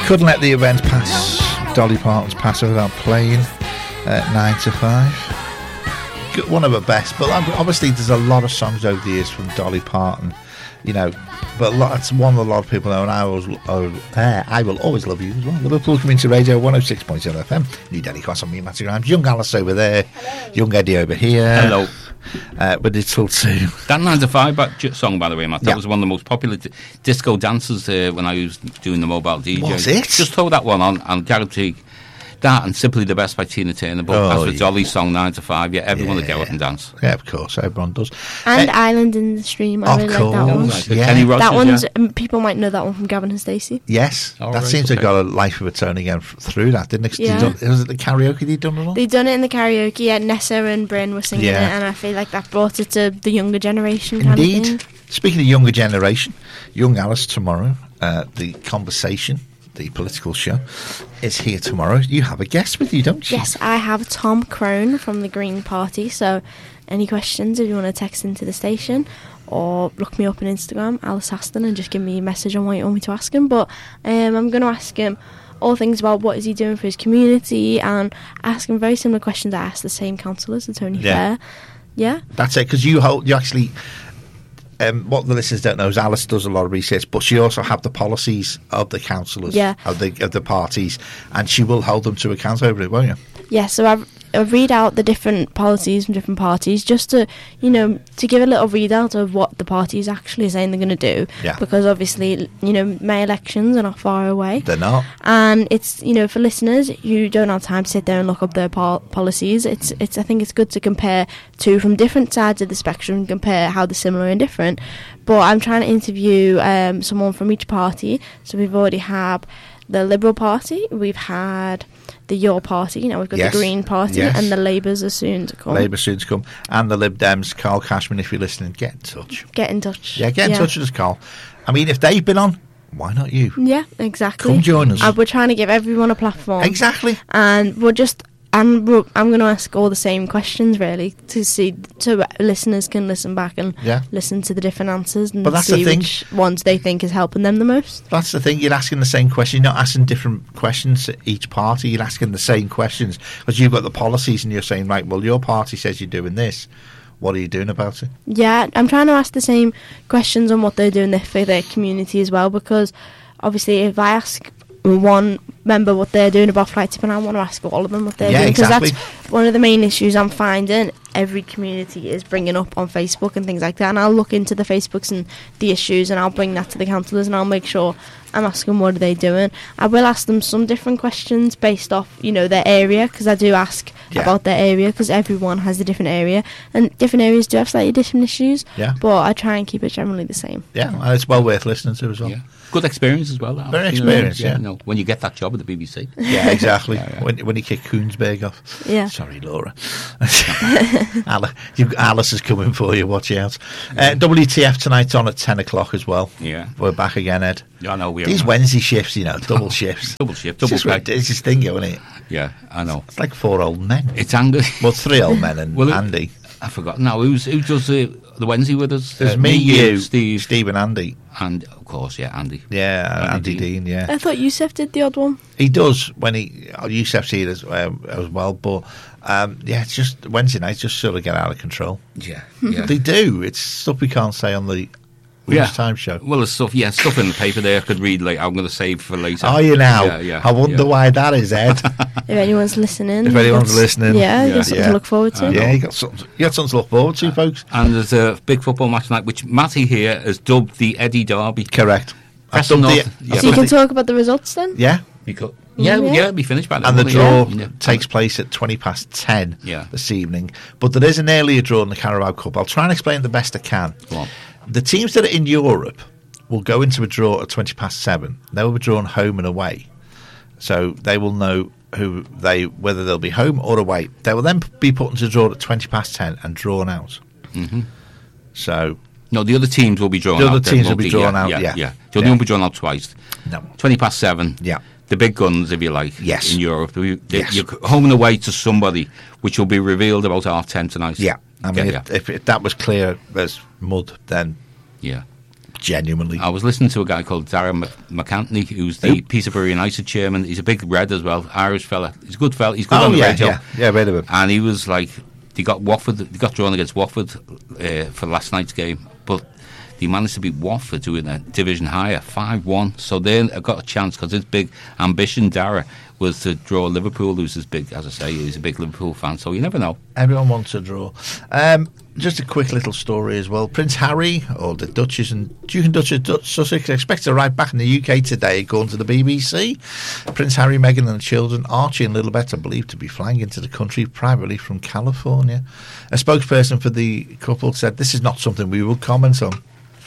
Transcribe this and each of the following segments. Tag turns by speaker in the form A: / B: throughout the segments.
A: Couldn't let the event pass. Dolly Parton's pass without playing at 9 to 5. Good, one of her best, but obviously there's a lot of songs over the years from Dolly Parton, you know, but it's one that a lot of people know, and I will always love you as well. Liverpool Community Radio 106.0 FM, New Delhi Cross on me, Matty Grimes, young Alice over there, young Eddie over here.
B: Hello.
A: But it's all too.
B: That 9 to 5 song, by the way, Matt, that was one of the most popular disco dances when I was doing the mobile DJ.
A: Was it?
B: Just throw that one on and guarantee that, and Simply the Best by Tina Turner. But as for Dolly's song 9 to 5, everyone will get up and dance.
A: Yeah, of course, everyone does.
C: And Island in the Stream, I really like that one.
A: Yeah.
B: Kenny Rogers,
C: that one's people might know that one from Gavin and Stacey.
A: Yes, that seems to have got a life of its own again through that, didn't it?
C: Yeah.
A: Was it the karaoke they'd done it all?
C: They'd done it in the karaoke, yeah. Nessa and Bryn were singing it, and I feel like that brought it to the younger generation.
A: Indeed.
C: Kind of thing.
A: Speaking of younger generation, young Alice tomorrow, the Conversation, the political show, is here tomorrow. You have a guest with you, don't you?
C: Yes, I have Tom Crone from the Green Party. So any questions, if you want to text into the station or look me up on Instagram, Alice Aston, and just give me a message on what you want me to ask him. But I'm going to ask him all things about what is he doing for his community, and ask him very similar questions I asked the same councillors, the Tony Fair. Yeah. That's it,
A: because you actually... what the listeners don't know is Alice does a lot of research, but she also have the policies of the councillors, of the parties, and she will hold them to account over it, won't you?
C: Yeah, so I read out the different policies from different parties, just to, to give a little readout of what the parties actually are saying they're going to do.
A: Yeah.
C: Because obviously, May elections are not far away.
A: They're not.
C: And it's, for listeners who don't have time to sit there and look up their policies, I think it's good to compare two from different sides of the spectrum and compare how they're similar and different. But I'm trying to interview someone from each party. So we've already had the Liberal Party, we've had the Your Party, we've got the Green Party, and the Labours are soon to come.
A: And the Lib Dems. Carl Cashman, if you're listening, get in touch.
C: Get in touch.
A: Yeah, get in touch with us, Carl. I mean, if they've been on, why not you?
C: Yeah, exactly.
A: Come join us.
C: We're trying to give everyone a platform.
A: Exactly.
C: And I'm going to ask all the same questions, really, so listeners can listen back and listen to the different answers and see which ones they think is helping them the most.
A: That's the thing. You're asking the same question. You're not asking different questions to each party. You're asking the same questions because you've got the policies and you're saying, right, well, your party says you're doing this. What are you doing about it? Yeah,
C: I'm trying to ask the same questions on what they're doing for their community as well, because obviously if I ask one member what they're doing about flight tipping, I want to ask all of them what they're doing, because that's one of the main issues I'm finding every community is bringing up on Facebook and things like that, and I'll look into the Facebooks and the issues and I'll bring that to the councillors and I'll make sure I'm asking what are they doing. I will ask them some different questions based off their area, because I do ask about their area, because everyone has a different area and different areas do have slightly different issues, but I try and keep it generally the same.
A: And it's well worth listening to as well.
B: Good experience as well.
A: Very experienced,
B: when you get that job at the BBC.
A: Yeah, exactly. When you kick Koonsberg off.
C: Yeah.
A: Sorry, Laura. Alice is coming for you. Watch out. WTF tonight on at 10 o'clock as well.
B: Yeah.
A: We're back again, Ed.
B: Yeah, I know.
A: These Wednesday shifts, double shifts.
B: Double shift.
A: It's this thing, isn't it?
B: Yeah, I know.
A: It's like 4 old men.
B: It's Andy.
A: Well, 3 old men and Andy.
B: I forgot now. Who does the Wednesday with us?
A: There's me, you,
B: Steve
A: and Andy.
B: And, of course, Andy.
A: Yeah, Andy Dean, yeah.
C: I thought Yusuf did the odd one.
A: He does when Yusuf's here as well, but it's just Wednesday nights just sort of get out of control.
B: Yeah.
A: They do. It's stuff we can't say on the time show.
B: Well, there's stuff in the paper there I could read, I'm going to save for later.
A: Are you now? Yeah. I wonder why that is, Ed.
C: If anyone's listening.
A: You got something
C: to look forward to.
A: Yeah, you got something to look forward to, folks.
B: And there's a big football match tonight, which Matty here has dubbed the Eddie Derby.
A: Correct.
C: So you can talk about the results then?
A: Yeah.
B: It'll be finished by then.
A: And the draw takes place at 10:20 this evening. But there is an earlier draw in the Carabao Cup. I'll try and explain it the best I can.
B: Go on.
A: The teams that are in Europe will go into a draw at 7:20. They will be drawn home and away. So they will know whether they'll be home or away. They will then be put into a draw at 10:20 and drawn out.
B: Mm-hmm.
A: So...
B: No, the other teams will be drawn out.
A: The other teams will be drawn out,
B: yeah. So they won't be drawn out twice.
A: No.
B: 7:20.
A: Yeah.
B: The big guns, if you like,
A: in
B: Europe. You're home and away to somebody, which will be revealed about 10:30 tonight.
A: Yeah. I mean, if that was clear as mud, then...
B: Yeah.
A: Genuinely.
B: I was listening to a guy called Darren McAntney, who's the Peterborough United chairman. He's a big red as well, Irish fella. He's a good fella. He's good on the radio.
A: Yeah, I've heard of him.
B: And he was like, they got drawn against Watford for last night's game, but they managed to beat Watford, who were in a division higher, 5-1. So they got a chance, because his big ambition, Dara, was to draw Liverpool, who's as big, as I say, he's a big Liverpool fan, so you never know.
A: Everyone wants to draw. Just a quick little story as well. Prince Harry, or the Duchess and Duke and Duchess of Sussex, expected to arrive back in the UK today, according to the BBC. Prince Harry, Meghan and the children, Archie and Lilibet, are believed to be flying into the country privately from California. A spokesperson for the couple said, "This is not something we will comment on."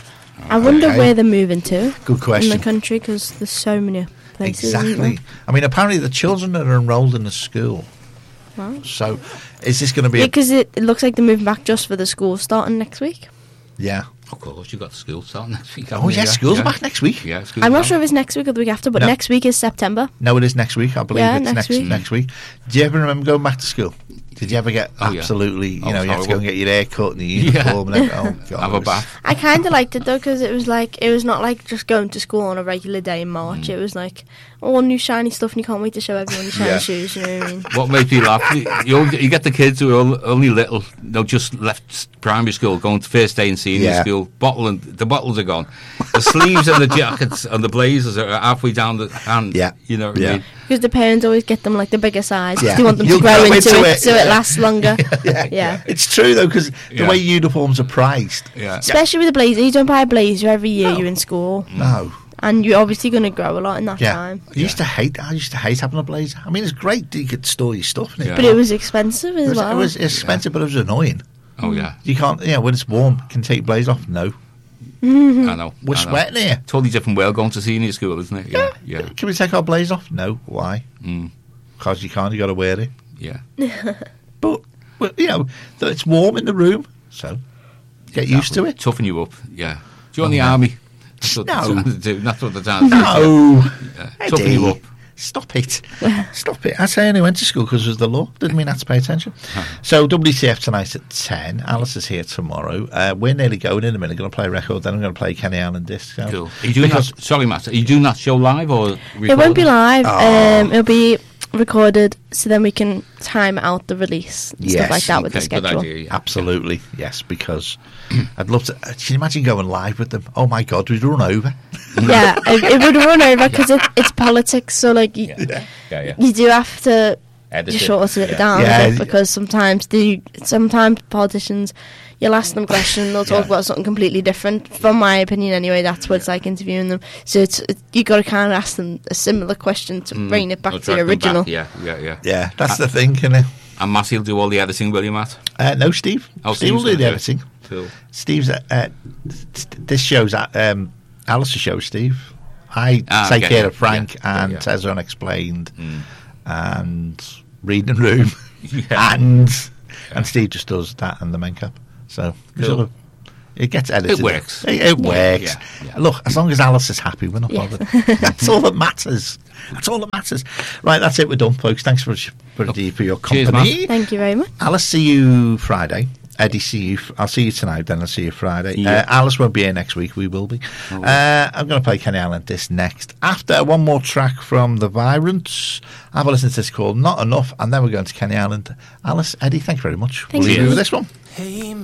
C: I wonder where they're moving to.
A: Good question.
C: In the country, because there's so many places.
A: Exactly. I mean, apparently the children are enrolled in the school.
C: Wow.
A: So, is this going to be...
C: Yeah, because it looks like they're moving back just for the school starting next week.
A: Yeah.
B: Of course, you've got the school starting next week.
A: Oh, yeah, schools are back next week.
B: Yeah,
C: I'm not sure if it's next week or the week after, but next week is September.
A: No, it is next week. I believe it's next week. Do you ever remember going back to school? Did you ever get absolutely, you know, you have to go and get your hair cut and your uniform and everything? Oh, God.
B: Have a bath.
C: I kind of liked it, though, because it was not like just going to school on a regular day in March. It was like, all new shiny stuff, and you can't wait to show everyone your shiny shoes, you know what I mean?
B: What made me laugh, you get the kids who are only little, they'll just left primary school, going to first day in senior school, the bottles are gone. The sleeves and the jackets and the blazers are halfway down the hand, you know what I mean?
C: Because the parents always get them like the bigger size, because they want them to grow into it so it lasts longer. Yeah.
A: It's true, though, because the way uniforms are priced. Yeah.
C: Especially with a blazer. You don't buy a blazer every year you're in school.
A: No.
C: And you're obviously going to grow a lot in that time.
A: I used to hate having a blazer. I mean, it's great that you could store your stuff in it.
C: But it was expensive as well.
A: It was expensive, but it was annoying.
B: Oh, yeah.
A: You can't, when it's warm, can you take your blazer off? No.
B: I know.
A: We're sweating here.
B: Totally different world going to senior school, isn't it? Yeah.
A: Can we take our blazer off? No. Why? Because you can't. You got to wear it.
B: Yeah.
A: But it's warm in the room, so get used to it.
B: Toughen you up. Yeah. Join the army. That's what the town.
A: No.
B: Toughen you up.
A: Stop it. Stop it. I only went to school because it was the law. Didn't mean I had to pay attention. So WTF tonight at 10. Alice is here tomorrow. We're nearly going in a minute. Going to play a record. Then I'm going to play Kenny Allen disc. So.
B: Cool. Are you doing that? Sorry, Matt. Are you doing that show live or recorded?
C: It won't be live. It'll be recorded, so then we can time out the release and stuff like that with the schedule.
B: Good idea,
A: Absolutely, yes, because I'd love to. Can you imagine going live with them? Oh my God, we'd run over.
C: Yeah, it would run over because it's politics. So like, you do have to shorten it down a bit, because sometimes politicians, you'll ask them a question, they'll talk about something completely different. From my opinion, anyway, that's what it's like interviewing them. So you got to kind of ask them a similar question to bring it back to the original.
A: Yeah, that's the thing, isn't it?
B: And Matty will do all the editing, will you, Matt?
A: No, Steve. Steve will do the editing.
B: Cool.
A: Steve's this show's Alice's show, Steve. I take care of Frank and Tezza Unexplained and Reading Room and Steve just does that and the main cap. So it gets edited.
B: It works.
A: It works. Yeah. Look, as long as Alice is happy, we're not bothered. That's all that matters. Right, that's it. We're done, folks. Thanks for your company.
B: Cheers,
C: thank you very much.
A: Alice, see you Friday. Eddie, I'll see you tonight, then I'll see you Friday. Alice won't be here next week, we will be. I'm going to play Kenny Allen this next. After one more track from The Virants, have a listen to this called Not Enough, and then we're going to Kenny Allen. Alice, Eddie, thank you very much.
C: Thank you.
A: We'll leave you with this one.
D: Hey,